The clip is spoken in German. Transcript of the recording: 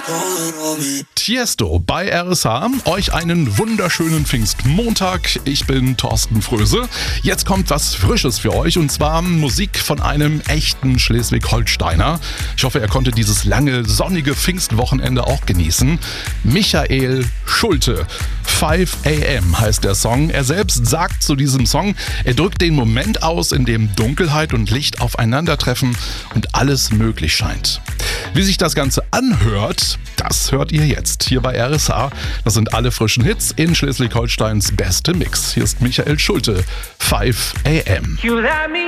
Tiesto bei RSH. Euch einen wunderschönen Pfingstmontag. Ich bin Thorsten Fröse. Jetzt kommt was Frisches für euch und zwar Musik von einem echten Schleswig-Holsteiner. Ich hoffe, er konnte dieses lange, sonnige Pfingstwochenende auch genießen. Michael Schulte. 5 AM heißt der Song. Er selbst sagt zu diesem Song, er drückt den Moment aus, in dem Dunkelheit und Licht aufeinandertreffen und alles möglich scheint. Wie sich das Ganze anhört, das hört ihr jetzt hier bei RSH. Das sind alle frischen Hits in Schleswig-Holsteins beste Mix. Hier ist Michael Schulte, 5 AM.